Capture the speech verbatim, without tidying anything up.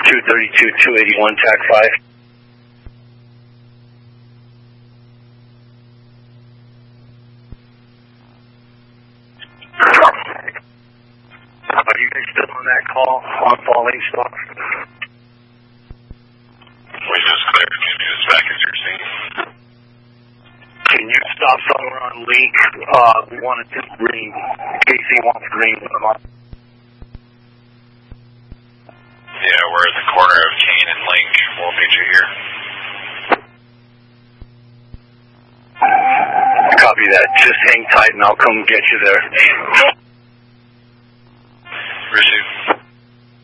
two thirty-two, two eighty-one, T A C five. Are you guys still on that call on falling stock? We just cleared. Can you just back as you're seeing? Can you stop somewhere on Link? Uh, we wanted to green. Casey wants green. Yeah, we're at the corner of Kane and Link. We'll meet you here. Copy that. Just hang tight and I'll come get you there.